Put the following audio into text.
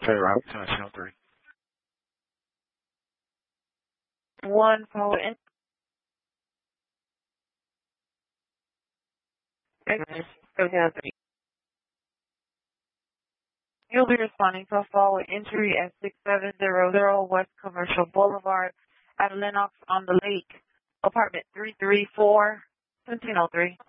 Route 1003. One follow in. You'll be responding to a follow entry at 6700 West Commercial Boulevard at Lenox on the Lake, apartment 334, 1703.